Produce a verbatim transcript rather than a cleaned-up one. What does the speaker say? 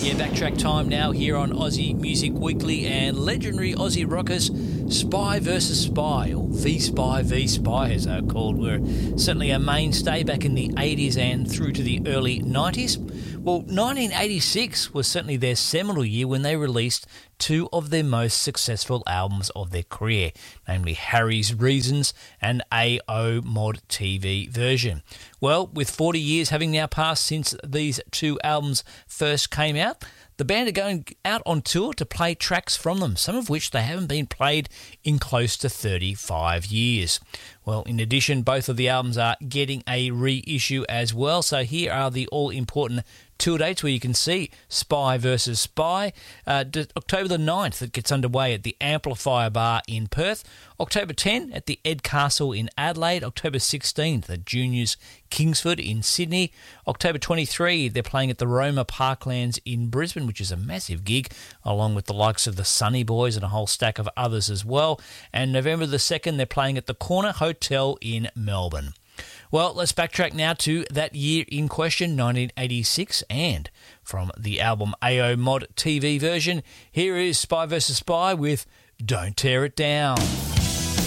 Yeah, backtrack time now here on Aussie Music Weekly, and legendary Aussie rockers Spy versus Spy, or V-Spy V-Spy as they're called, were certainly a mainstay back in the eighties and through to the early nineties. Well, nineteen eighty-six was certainly their seminal year when they released two of their most successful albums of their career, namely Harry's Reasons and A O Mod T V Version. Well, with forty years having now passed since these two albums first came out, the band are going out on tour to play tracks from them, some of which they haven't been played in close to thirty-five years. Well, in addition, both of the albums are getting a reissue as well, so here are the all-important tour dates where you can see Spy versus Spy. Uh, October the ninth, it gets underway at the Amplifier Bar in Perth. October tenth at the Ed Castle in Adelaide. October sixteenth at Juniors Kingsford in Sydney. October twenty-third, they're playing at the Roma Parklands in Brisbane, which is a massive gig, along with the likes of the Sunny Boys and a whole stack of others as well. And November the second, they're playing at the Corner Hotel in Melbourne. Well, let's backtrack now to that year in question, nineteen eighty-six, and from the album A O Mod T V Version, here is Spy versus Spy with Don't Tear It Down.